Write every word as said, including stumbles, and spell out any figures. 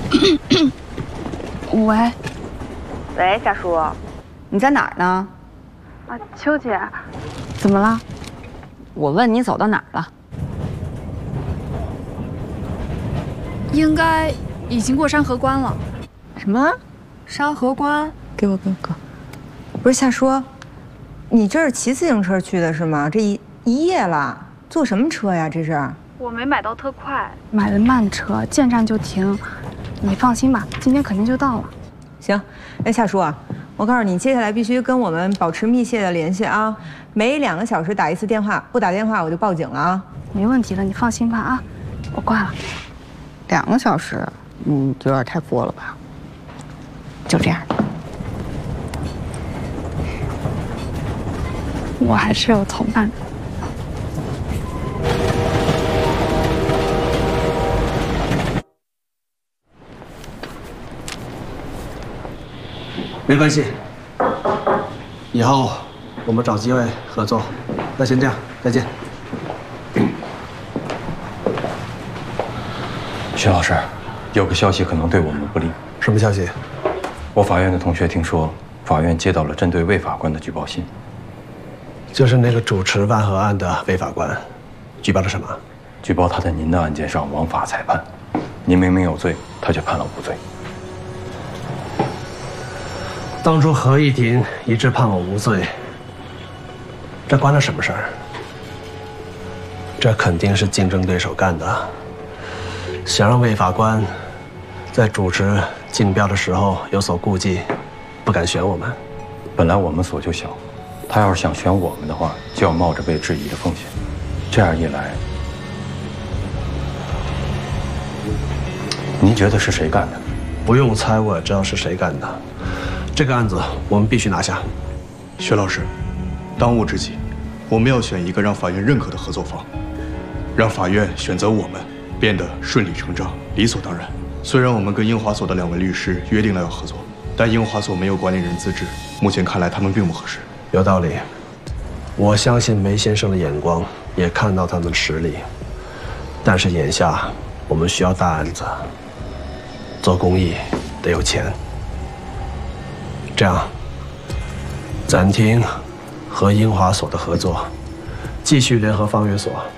喂， 喂，夏叔，你在哪儿呢？ 啊，秋姐，怎么了？ 我问你走到哪儿了？ 应该已经过山河关了。 什么？山河关？给我，给我，哥。不是夏叔，你这是骑自行车去的是吗？这一一夜了，坐什么车呀？这是？ 我没买到特快，买的慢车，见站就停。你放心吧，今天肯定就到了。 行，哎，夏叔啊，我告诉你，接下来必须跟我们保持密切的联系啊，每两个小时打一次电话，不打电话我就报警了啊。 没问题的，你放心吧啊，我挂了。 两个小时，嗯，有点太过了吧？就这样。 我还是有同伴的。 没关系，以后我们找机会合作。那先这样，再见。 徐老师，有个消息可能对我们不利。 什么消息？ 我法院的同学听说，法院接到了针对魏法官的举报信。 就是那个主持万和案的魏法官，举报了什么？ 举报他在您的案件上枉法裁判，您明明有罪，他却判了无罪。 当初合议庭一致判我无罪，这关他什么事儿？这肯定是竞争对手干的，想让魏法官在主持竞标的时候有所顾忌，不敢选我们。 本来我们所就小，他要是想选我们的话，就要冒着被质疑的风险。这样一来，您觉得是谁干的？ 不用猜，我也知道是谁干的。这个案子我们必须拿下。 薛老师，当务之急，我们要选一个让法院认可的合作方，让法院选择我们，变得顺理成章、理所当然。虽然我们跟英华所的两位律师约定了要合作，但英华所没有管理人资质，目前看来他们并不合适。 有道理，我相信梅先生的眼光，也看到他们的实力。但是眼下我们需要大案子，做公益得有钱。这样，暂停和英华所的合作，继续联合方约所